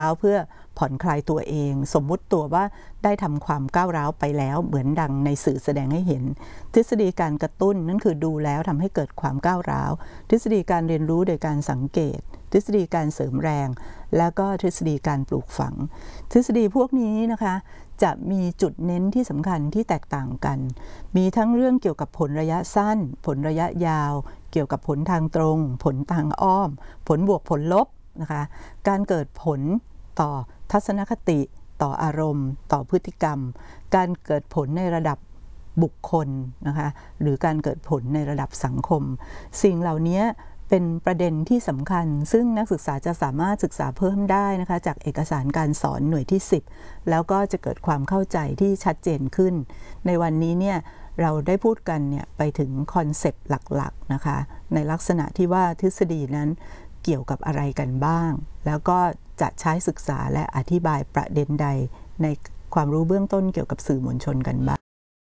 เพื่อผ่อนคลายตัวเองสมมุติตัวว่าได้ทำความก้าวร้าวไปแล้วเหมือนดังในสื่อแสดงให้เห็นทฤษฎีการกระตุ้นนั่นคือดูแล้วทำให้เกิดความก้าวร้าวทฤษฎีการเรียนรู้โดยการสังเกตทฤษฎีการเสริมแรงแล้วก็ทฤษฎีการปลูกฝังทฤษฎีพวกนี้นะคะจะมีจุดเน้นที่สำคัญที่แตกต่างกันมีทั้งเรื่องเกี่ยวกับผลระยะสั้นผลระยะยาวเกี่ยวกับผลทางตรงผลทางอ้อมผลบวกผลลบนะคะการเกิดผลต่อทัศนคติต่ออารมณ์ต่อพฤติกรรมการเกิดผลในระดับบุคคลนะคะหรือการเกิดผลในระดับสังคมสิ่งเหล่านี้เป็นประเด็นที่สำคัญซึ่งนักศึกษาจะสามารถศึกษาเพิ่มได้นะคะจากเอกสารการสอนหน่วยที่10แล้วก็จะเกิดความเข้าใจที่ชัดเจนขึ้นในวันนี้เนี่ยเราได้พูดกันเนี่ยไปถึงคอนเซปต์หลักๆนะคะในลักษณะที่ว่าทฤษฎีนั้นเกี่ยวกับอะไรกันบ้างแล้วก็จะใช้ศึกษาและอธิบายประเด็นใดในความรู้เบื้องต้นเกี่ยวกับสื่อมวลชนกันบ้าง